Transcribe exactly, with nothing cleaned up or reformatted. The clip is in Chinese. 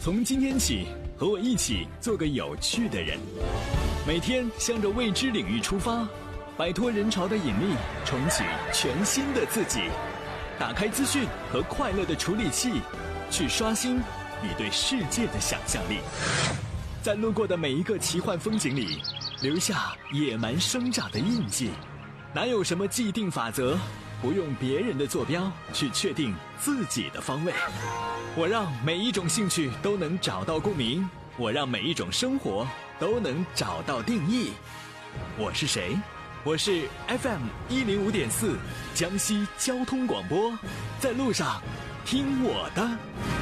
从今天起，和我一起做个有趣的人，每天向着未知领域出发，摆脱人潮的引力，重启全新的自己。打开资讯和快乐的处理器，去刷新你对世界的想象力。在路过的每一个奇幻风景里，留下野蛮生长的印记。哪有什么既定法则，不用别人的坐标去确定自己的方位。我让每一种兴趣都能找到共鸣，我让每一种生活都能找到定义。我是谁？我是 F M 一零五点四江西交通广播，在路上听我的。